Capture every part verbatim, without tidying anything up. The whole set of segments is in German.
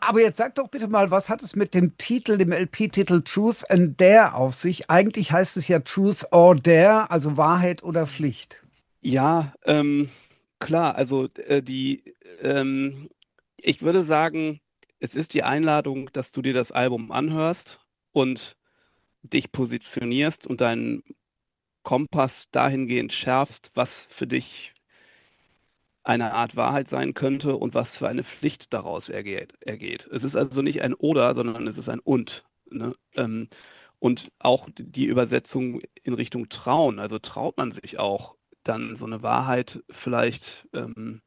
Aber jetzt sag doch bitte mal, was hat es mit dem Titel, dem L P-Titel Truth and Dare auf sich? Eigentlich heißt es ja Truth or Dare, also Wahrheit oder Pflicht. Ja, ähm, klar, also äh, die, ähm, ich würde sagen, es ist die Einladung, dass du dir das Album anhörst und dich positionierst und deinen Kompass dahingehend schärfst, was für dich eine Art Wahrheit sein könnte und was für eine Pflicht daraus ergeht. ergeht. Es ist also nicht ein Oder, sondern es ist ein Und. Ne? Ähm, und auch die Übersetzung in Richtung Trauen. Also traut man sich auch dann so eine Wahrheit vielleicht ähm,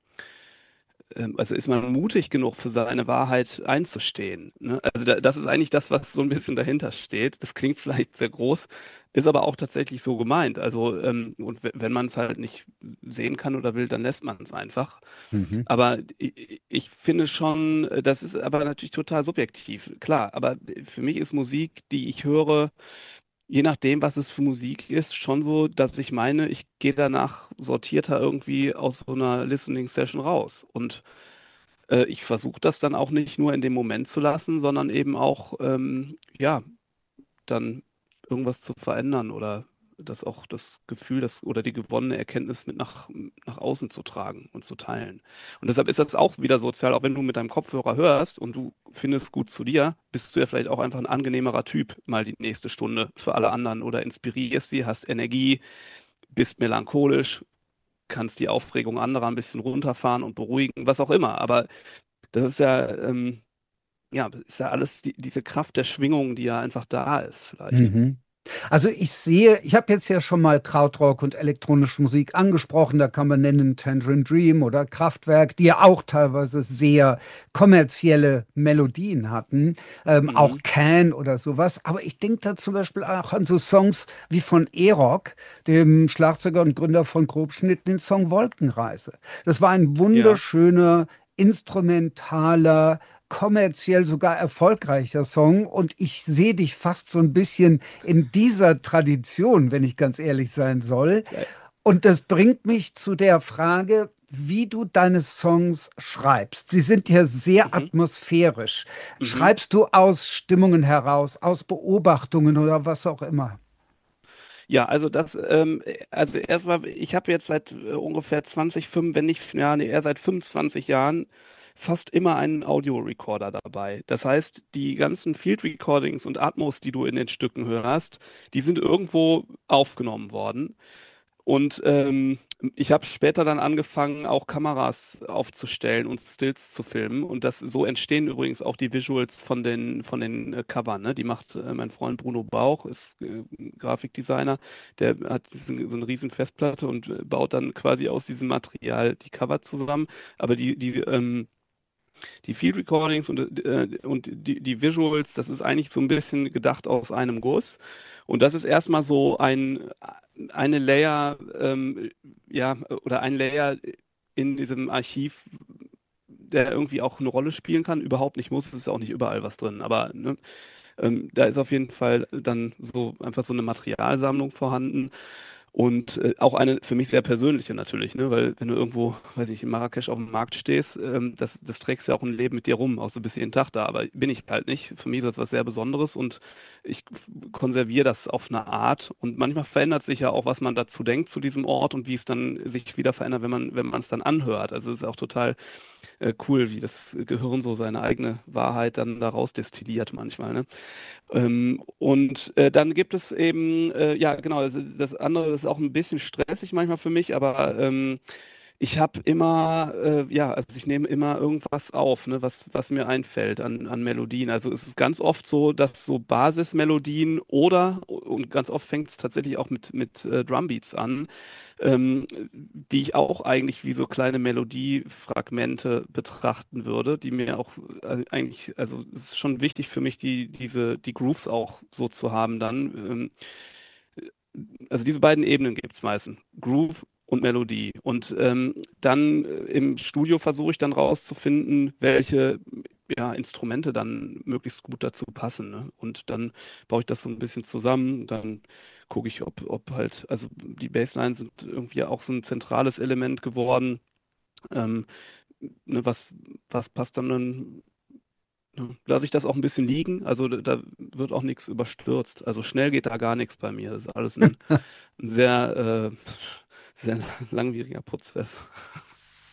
ähm, also ist man mutig genug, für seine Wahrheit einzustehen. Ne? Also da, das ist eigentlich das, was so ein bisschen dahinter steht. Das klingt vielleicht sehr groß, ist aber auch tatsächlich so gemeint. Also ähm, und w- wenn man es halt nicht sehen kann oder will, dann lässt man es einfach. Mhm. Aber ich, ich finde schon, äh, das ist aber natürlich total subjektiv, klar. Aber für mich ist Musik, die ich höre, je nachdem, was es für Musik ist, schon so, dass ich meine, ich gehe danach sortierter irgendwie aus so einer Listening Session raus. Und äh, ich versuche das dann auch nicht nur in dem Moment zu lassen, sondern eben auch, ähm, ja, dann irgendwas zu verändern oder das auch das Gefühl, das oder die gewonnene Erkenntnis mit nach, nach außen zu tragen und zu teilen. Und deshalb ist das auch wieder sozial, auch wenn du mit deinem Kopfhörer hörst und du findest gut zu dir, bist du ja vielleicht auch einfach ein angenehmerer Typ mal die nächste Stunde für alle anderen oder inspirierst sie, hast Energie, bist melancholisch, kannst die Aufregung anderer ein bisschen runterfahren und beruhigen, was auch immer. Aber das ist ja, ähm, ja, ist ja alles die, diese Kraft der Schwingung, die ja einfach da ist, vielleicht. Mhm. Also ich sehe, ich habe jetzt ja schon mal Krautrock und elektronische Musik angesprochen, da kann man nennen Tangerine Dream oder Kraftwerk, die ja auch teilweise sehr kommerzielle Melodien hatten, ähm, auch Mhm. Can oder sowas. Aber ich denke da zum Beispiel auch an so Songs wie von E-Rock, dem Schlagzeuger und Gründer von Grobschnitt, den Song Wolkenreise. Das war ein Ja. wunderschöner, instrumentaler, kommerziell sogar erfolgreicher Song und ich sehe dich fast so ein bisschen in dieser Tradition, wenn ich ganz ehrlich sein soll. Ja. Und das bringt mich zu der Frage, wie du deine Songs schreibst. Sie sind ja sehr Mhm. atmosphärisch. Mhm. Schreibst du aus Stimmungen heraus, aus Beobachtungen oder was auch immer? Ja, also das, ähm, also erstmal, ich habe jetzt seit äh, ungefähr zwanzig, fünf, wenn nicht, ja, nee, eher seit fünfundzwanzig Jahren fast immer einen Audiorecorder dabei. Das heißt, die ganzen Field Recordings und Atmos, die du in den Stücken hörst, die sind irgendwo aufgenommen worden. Und ähm, ich habe später dann angefangen, auch Kameras aufzustellen und Stills zu filmen. Und das, so entstehen übrigens auch die Visuals von den, von den äh, Covern. Ne? Die macht äh, mein Freund Bruno Bauch, ist äh, Grafikdesigner. Der hat diesen, so eine riesen Festplatte und äh, baut dann quasi aus diesem Material die Cover zusammen. Aber die, die ähm, die Field Recordings und, äh, und die, die Visuals, das ist eigentlich so ein bisschen gedacht aus einem Guss. Und das ist erstmal so ein, eine Layer, ähm, ja, oder ein Layer in diesem Archiv, der irgendwie auch eine Rolle spielen kann. Überhaupt nicht muss, es ist auch nicht überall was drin. Aber ne, ähm, da ist auf jeden Fall dann so einfach so eine Materialsammlung vorhanden. Und äh, auch eine für mich sehr persönliche natürlich, ne? Weil wenn du irgendwo, weiß ich, in Marrakesch auf dem Markt stehst, ähm, das, das trägst ja auch ein Leben mit dir rum, auch so bis jeden Tag da. Aber bin ich halt nicht. Für mich ist das was sehr Besonderes und ich konserviere das auf eine Art. Und manchmal verändert sich ja auch, was man dazu denkt zu diesem Ort und wie es dann sich wieder verändert, wenn man, wenn man es dann anhört. Also es ist auch total äh, cool, wie das Gehirn so seine eigene Wahrheit dann daraus destilliert manchmal, ne? Ähm, und äh, dann gibt es eben, äh, ja genau, das, das andere das ist auch ein bisschen stressig manchmal für mich, aber ähm, ich habe immer, äh, ja, also ich nehme immer irgendwas auf, ne, was, was mir einfällt an, an Melodien. Also es ist ganz oft so, dass so Basismelodien oder, und ganz oft fängt es tatsächlich auch mit, mit äh, Drumbeats an, ähm, die ich auch eigentlich wie so kleine Melodiefragmente betrachten würde, die mir auch äh, eigentlich, also es ist schon wichtig für mich, die, diese, die Grooves auch so zu haben dann. Ähm, also diese beiden Ebenen gibt es meistens. Groove und Melodie. Und ähm, dann äh, im Studio versuche ich dann rauszufinden, welche ja, Instrumente dann möglichst gut dazu passen. Ne? Und dann baue ich das so ein bisschen zusammen. Dann gucke ich, ob, ob halt, also die Basslines sind irgendwie auch so ein zentrales Element geworden. Ähm, ne, was, was passt dann lasse ich das auch ein bisschen liegen. Also da, da wird auch nichts überstürzt. Also schnell geht da gar nichts bei mir. Das ist alles ein, ein sehr, äh, sehr langwieriger Prozess.